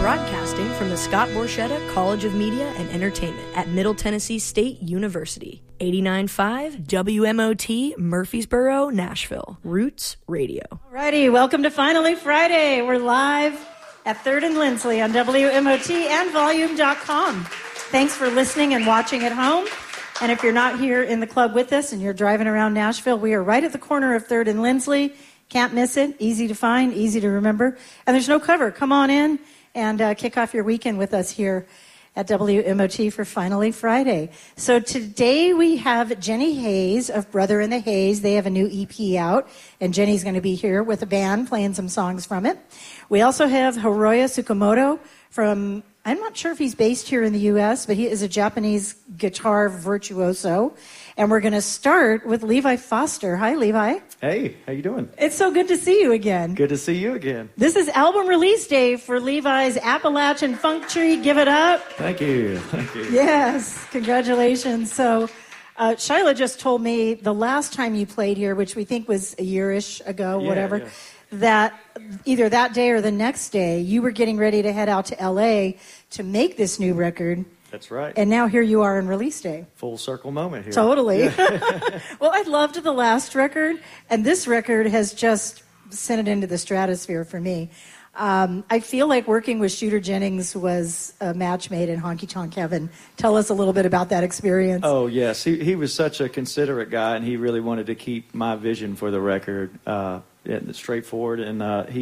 Broadcasting from the Scott Borchetta College of Media and Entertainment at Middle Tennessee State University. 89.5 WMOT, Murfreesboro, Nashville. Roots Radio. Alrighty, welcome to Finally Friday. We're live at 3rd and Lindsley on WMOT and Volume.com. Thanks for listening and watching at home. And if you're not here in the club with us and you're driving around Nashville, we are right at the corner of 3rd and Lindsley. Can't miss it. Easy to find, easy to remember. And there's no cover. Come on in and kick off your weekend with us here at WMOT for Finally Friday. So today we have Jenny Hayes of Brother in the Haze. They have a new EP out, and Jenny's going to be here with a band playing some songs from it. We also have Hiroya Tsukamoto from, I'm not sure if he's based here in the U.S., but he is a Japanese guitar virtuoso. And we're going to start with Levi Foster. Hi, Levi. Hey, how you doing? It's so good to see you again. Good to see you again. This is album release day for Levi's Appalachian Funk Tree. Give it up. Thank you. Thank you. Yes, congratulations. So Shyla just told me the last time you played here, which we think was a year-ish ago, whatever, that either that day or the next day, you were getting ready to head out to L.A. to make this new record. That's right. And now here you are on release day. Full circle moment here. Totally. Yeah. Well, I loved the last record, and this record has just sent it into the stratosphere for me. I feel like working with Shooter Jennings was a match made in Honky Tonk Heaven. Tell us a little bit about that experience. Oh, yes. He was such a considerate guy, and he really wanted to keep my vision for the record straightforward. And he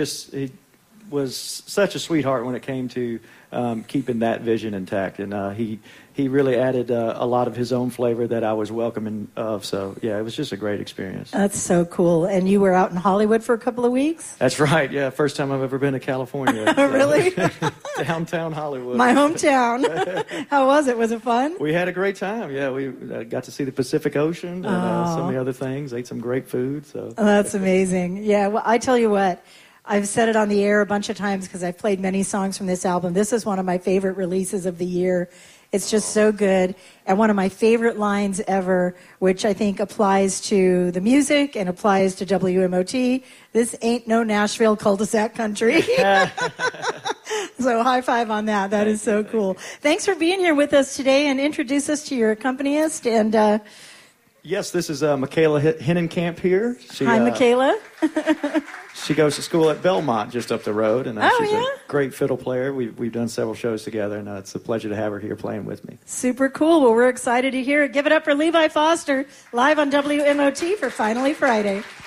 was such a sweetheart when it came to keeping that vision intact, and he really added a lot of his own flavor that I was welcoming of. So yeah, it was just a great experience. That's so cool. And you were out in Hollywood for a couple of weeks? That's right. Yeah, first time I've ever been to California. Really? Downtown Hollywood. My hometown. How was it? Was it fun? We had a great time. Yeah, we got to see the Pacific Ocean and some of the other things. Ate some great food. So that's amazing. Yeah. Well, I tell you what. I've said it on the air a bunch of times because I've played many songs from this album. This is one of my favorite releases of the year. It's just so good. And one of my favorite lines ever, which I think applies to the music and applies to WMOT. This ain't no Nashville cul-de-sac country. So high five on that. That is so cool. Thanks for being here with us today, and introduce us to your accompanist. And yes, this is Michaela Hennenkamp here. Hi, Michaela. She goes to school at Belmont, just up the road, and she's a great fiddle player. We've done several shows together, and it's a pleasure to have her here playing with me. Super cool. Well, we're excited to hear it. Give it up for Levi Foster, live on WMOT for Finally Friday.